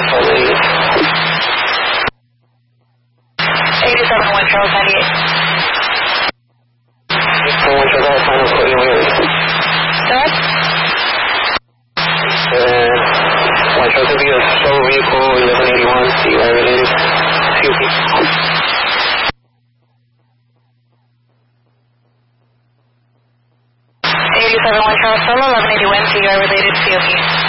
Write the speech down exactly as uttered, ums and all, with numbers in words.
related. eighty-seven one Charles ninety-eight. eighty-seven one Charles, final code in Wheeler. Sorry? Uh, one Charles will be a solo vehicle, eleven eighty-one, C Y related, C O P. eighty-seven one Charles Solo, eleven eighty-one, C R related, C O P.